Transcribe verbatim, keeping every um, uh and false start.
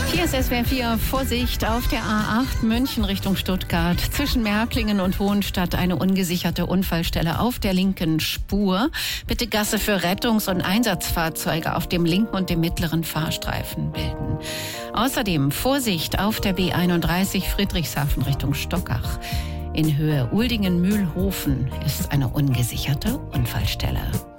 Hier ist S W R vier, Vorsicht auf der A acht München Richtung Stuttgart. Zwischen Märklingen und Hohenstadt eine ungesicherte Unfallstelle auf der linken Spur. Bitte Gasse für Rettungs- und Einsatzfahrzeuge auf dem linken und dem mittleren Fahrstreifen bilden. Außerdem Vorsicht auf der B einunddreißig Friedrichshafen Richtung Stockach. In Höhe Uldingen-Mühlhofen ist eine ungesicherte Unfallstelle.